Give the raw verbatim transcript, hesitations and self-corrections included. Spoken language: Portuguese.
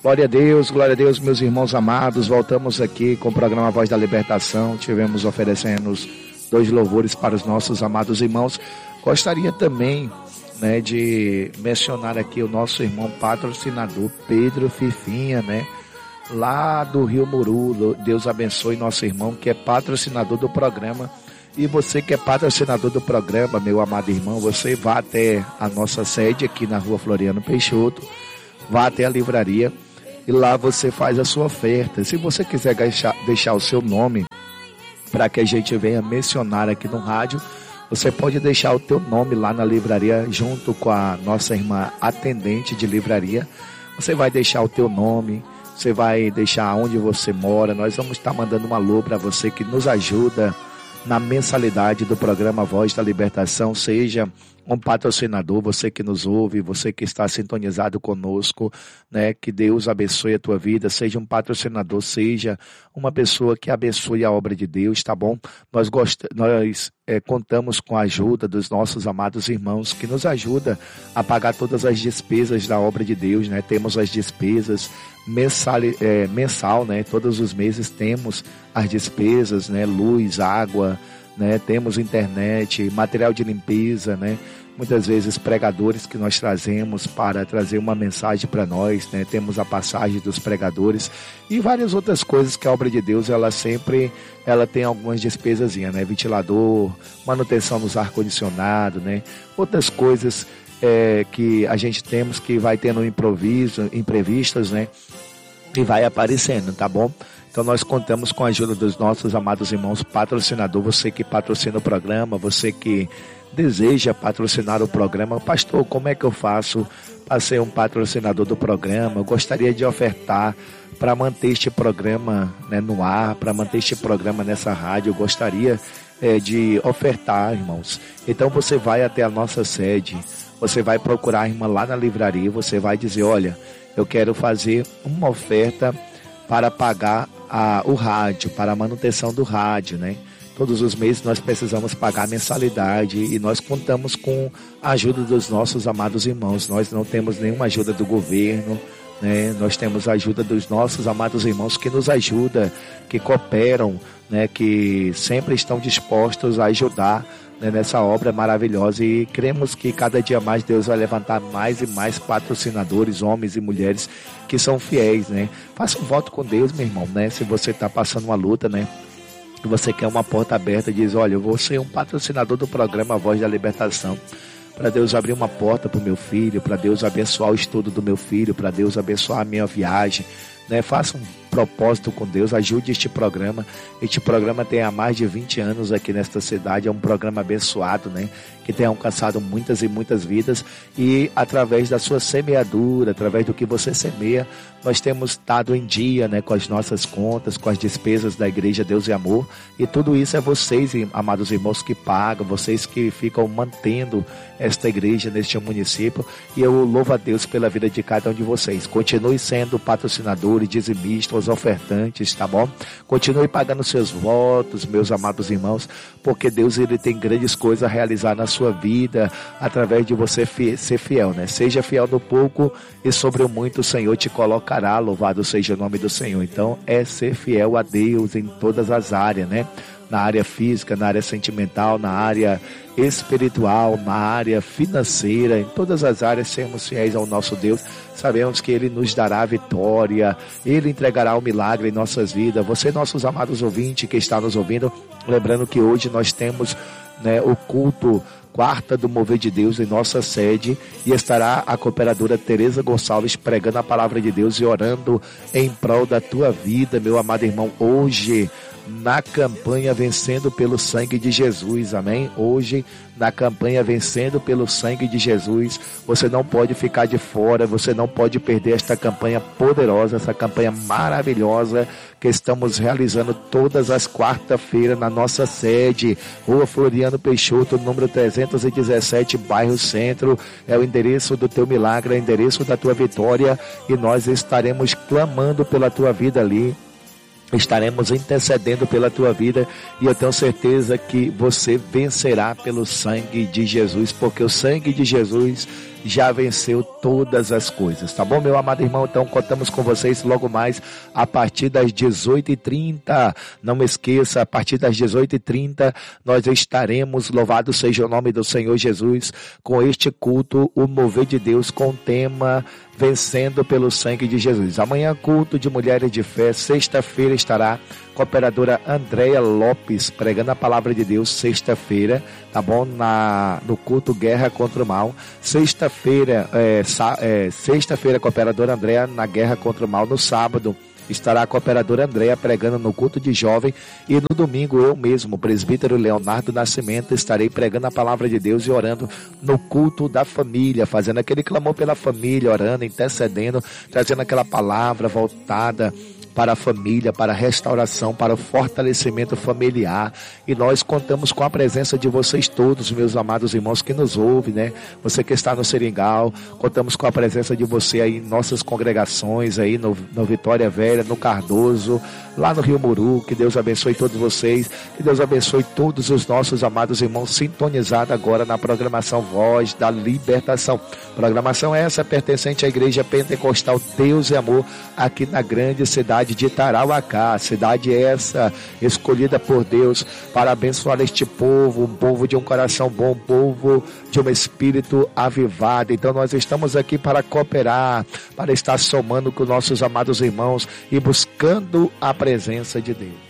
Glória a Deus, glória a Deus, meus irmãos amados. Voltamos aqui com o programa Voz da Libertação. Tivemos oferecendo dois louvores para os nossos amados irmãos. Gostaria também, né, de mencionar aqui o nosso irmão patrocinador Pedro Fifinha, né, lá do Rio Muru. Deus abençoe nosso irmão que é patrocinador do programa. E você que é patrocinador do programa, meu amado irmão, você vá até a nossa sede aqui na Rua Floriano Peixoto, vá até a livraria e lá você faz a sua oferta. Se você quiser deixar, deixar o seu nome para que a gente venha mencionar aqui no rádio, você pode deixar o teu nome lá na livraria junto com a nossa irmã atendente de livraria. Você vai deixar o teu nome, você vai deixar onde você mora. Nós vamos estar mandando um alô para você que nos ajuda na mensalidade do programa Voz da Libertação. Seja um patrocinador, você que nos ouve, você que está sintonizado conosco, né? Que Deus abençoe a tua vida. Seja um patrocinador, seja uma pessoa que abençoe a obra de Deus, tá bom? Nós, gost... Nós é, contamos com a ajuda dos nossos amados irmãos que nos ajuda a pagar todas as despesas da obra de Deus, né? Temos as despesas mensal, é, mensal, né? Todos os meses temos as despesas, né? Luz, água, né? Temos internet, material de limpeza, né? Muitas vezes pregadores que nós trazemos para trazer uma mensagem para nós, né? Temos a passagem dos pregadores e várias outras coisas que a obra de Deus, ela sempre, ela tem algumas despesas, né? Ventilador, manutenção nos ar-condicionado, né? Outras coisas é, que a gente temos que vai tendo improviso, imprevistas, né? E vai aparecendo, tá bom? Então nós contamos com a ajuda dos nossos amados irmãos patrocinador, você que patrocina o programa, você que deseja patrocinar o programa. Pastor, como é que eu faço para ser um patrocinador do programa? Eu gostaria de ofertar para manter este programa, né, no ar, para manter este programa nessa rádio. Eu gostaria é, de ofertar, irmãos. Então você vai até a nossa sede, você vai procurar a irmã lá na livraria, você vai dizer, olha, eu quero fazer uma oferta para pagar a, o rádio, para a manutenção do rádio, né? Todos os meses nós precisamos pagar a mensalidade e nós contamos com a ajuda dos nossos amados irmãos. Nós não temos nenhuma ajuda do governo, né? Nós temos a ajuda dos nossos amados irmãos que nos ajudam, que cooperam, né? Que sempre estão dispostos a ajudar, né? Nessa obra maravilhosa. E cremos que cada dia mais Deus vai levantar mais e mais patrocinadores, homens e mulheres que são fiéis, né? Faça um voto com Deus, meu irmão, né? Se você está passando uma luta, né? Que você quer uma porta aberta, diz, olha, eu vou ser um patrocinador do programa Voz da Libertação, para Deus abrir uma porta para o meu filho, para Deus abençoar o estudo do meu filho, para Deus abençoar a minha viagem, né? Faça um propósito com Deus, ajude este programa. Este programa tem há mais de vinte anos aqui nesta cidade, é um programa abençoado, né? Que tem alcançado muitas e muitas vidas, e através da sua semeadura, através do que você semeia, nós temos estado em dia, né, com as nossas contas, com as despesas da Igreja Deus e Amor, e tudo isso é vocês, amados irmãos, que pagam, vocês que ficam mantendo esta igreja neste município, e eu louvo a Deus pela vida de cada um de vocês. Continue sendo patrocinadores, dizimistas, ofertantes, tá bom? Continue pagando seus votos, meus amados irmãos, porque Deus, ele tem grandes coisas a realizar na sua vida, através de você ser fiel, né? Seja fiel no pouco e sobre o muito o Senhor te colocará, louvado seja o nome do Senhor. Então é ser fiel a Deus em todas as áreas, né? Na área física, na área sentimental, na área espiritual, na área financeira, em todas as áreas sermos fiéis ao nosso Deus. Sabemos que Ele nos dará a vitória, Ele entregará o milagre em nossas vidas. Você, nossos amados ouvintes que está nos ouvindo, lembrando que hoje nós temos, né, o culto quarta do Mover de Deus em nossa sede, e estará a cooperadora Tereza Gonçalves pregando a palavra de Deus e orando em prol da tua vida, meu amado irmão, hoje na campanha Vencendo pelo Sangue de Jesus, amém? Hoje, na campanha Vencendo pelo Sangue de Jesus, você não pode ficar de fora, você não pode perder esta campanha poderosa, essa campanha maravilhosa que estamos realizando todas as quarta-feiras na nossa sede, Rua Floriano Peixoto, número trezentos e dezessete, bairro Centro. É o endereço do teu milagre, é o endereço da tua vitória, e nós estaremos clamando pela tua vida ali. Estaremos intercedendo pela tua vida, e eu tenho certeza que você vencerá pelo sangue de Jesus, porque o sangue de Jesus já venceu todas as coisas, tá bom, meu amado irmão? Então contamos com vocês logo mais a partir das dezoito e trinta. Não me esqueça, a partir das dezoito e trinta nós estaremos, louvado seja o nome do Senhor Jesus, com este culto, o mover de Deus, com o tema Vencendo pelo Sangue de Jesus. Amanhã, culto de Mulheres de Fé. Sexta-feira estará cooperadora Andréia Lopes pregando a palavra de Deus. Sexta-feira, tá bom? Na, no culto Guerra contra o Mal. Sexta-feira, é, é, sexta-feira, cooperadora Andréia na Guerra contra o Mal. No sábado, estará a cooperadora Andréia pregando no culto de jovem, e no domingo eu mesmo, o presbítero Leonardo Nascimento, estarei pregando a palavra de Deus e orando no culto da família, fazendo aquele clamor pela família, orando, intercedendo, trazendo aquela palavra voltada para a família, para a restauração, para o fortalecimento familiar. E nós contamos com a presença de vocês todos, meus amados irmãos que nos ouvem, né? Você que está no Seringal, contamos com a presença de você aí em nossas congregações, aí no, no Vitória Velha, no Cardoso, lá no Rio Muru. Que Deus abençoe todos vocês, que Deus abençoe todos os nossos amados irmãos sintonizados agora na programação Voz da Libertação. Programação essa pertencente à Igreja Pentecostal Deus e Amor, aqui na grande cidade de Tarauacá, cidade essa escolhida por Deus para abençoar este povo, um povo de um coração bom, um povo de um espírito avivado. Então nós estamos aqui para cooperar, para estar somando com nossos amados irmãos e buscando a presença de Deus.